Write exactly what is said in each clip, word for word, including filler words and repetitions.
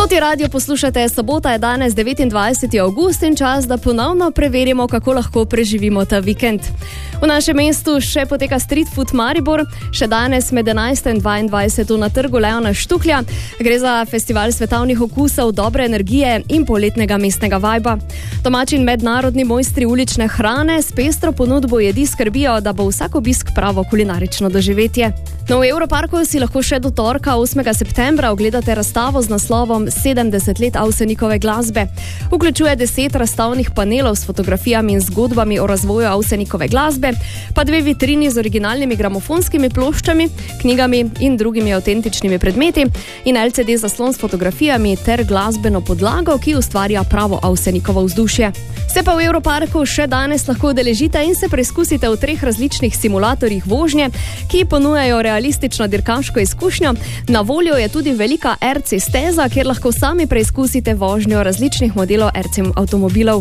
Proti radio poslušate, sobota je danes devetindvajseti avgust in čas, da ponovno preverimo, kako lahko preživimo ta vikend. V našem mestu še poteka Street Food Maribor, še danes med enajsto in dvaindvajseto na trgu Leona Štuklja. Gre za festival svetovnih okusov, dobre energije in poletnega mestnega vajba. Domači in mednarodni mojstri ulične hrane s pestro ponudbo jedi skrbijo, da bo vsak obisk pravo kulinarično doživetje. No, v Europarku si lahko še do torka osmega septembra ogledate razstavo z naslovom sedemdeset let Avsenikove glasbe. Vključuje deset razstavnih panelov s fotografijami in zgodbami o razvoju Avsenikove glasbe, pa dve vitrini z originalnimi gramofonskimi ploščami, knjigami in drugimi avtentičnimi predmeti in el ce de zaslon s fotografijami ter glasbeno podlago, ki ustvarja pravo Avsenikovo vzdušje. Se pa v Europarku še danes lahko udeležite in se preizkusite v treh različnih simulatorjih vožnje, ki ponujajo realistično dirkaško izkušnjo. Na voljo je tudi velika er ce steza, kjer lahko sami preizkusite vožnjo različnih modelov er ce avtomobilov.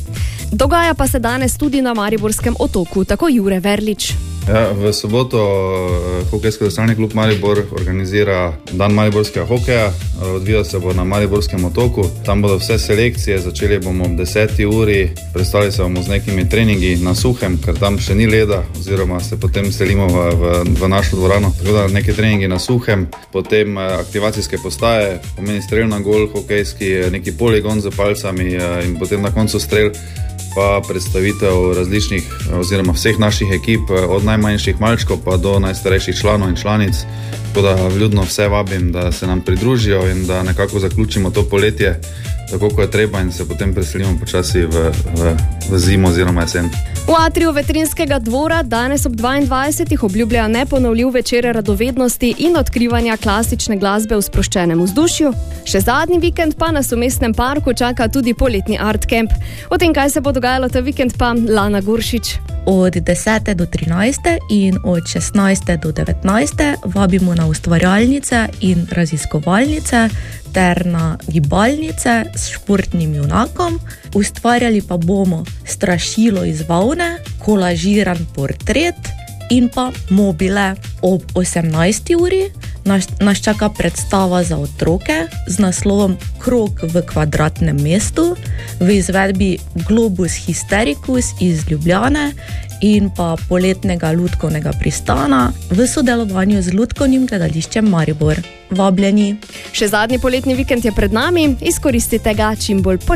Dogaja pa se danes tudi na Mariborskem otoku, tako Jure Verlič. Ja, v soboto Hokejski drsalni klub Maribor organizira dan mariborskega hokeja. Odvija se bo na Mariborskem otoku. Tam bodo vse selekcije, začeli bomo ob deseti uri, predstavili se bomo z nekimi treningi na suhem, ker tam še ni leda, oziroma se potem selimo v, v, v našo dvorano. Tako da neki treningi na suhem, potem aktivacijske postaje, pomeni strel na gol hokejski, neki poligon z palcami in potem na koncu strel, pa predstavitev različnih oziroma vseh naših ekip, od najmanjših malčkov pa do najstarejših članov in članic. Tako da vljudno vse vabim, da se nam pridružijo in da nekako zaključimo to poletje tako, ko je treba, in se potem preselimo počasi v, v, v zimo oziroma jesen. V atriju Vetrinskega dvora danes ob dvaindvajsetih obljublja neponovljiv večer radovednosti in odkrivanja klasične glasbe v sproščenem vzdušju. Še zadnji vikend pa nas v mestnem parku čaka tudi poletni art camp. O tem, kaj se bo dogajalo ta vikend, pa Lana Guršič. Od desete do trinajste in od šestnajste do devetnajste vabimo na ustvarjalnice in raziskovalnice ter na gibalnice s športnim junakom. Ustvarjali pa bomo strašilo iz volne, kolažiran portret in pa mobile. Ob osemnajsti uri nas, nas čaka predstava za otroke z naslovom Krog v kvadratnem mestu v izvedbi Globus Hystericus iz Ljubljane in pa poletnega lutkovnega pristana v sodelovanju z Lutkovnim gledališčem Maribor. Vabljeni! Še zadnji poletni vikend je pred nami, izkoristite ga čim bolj.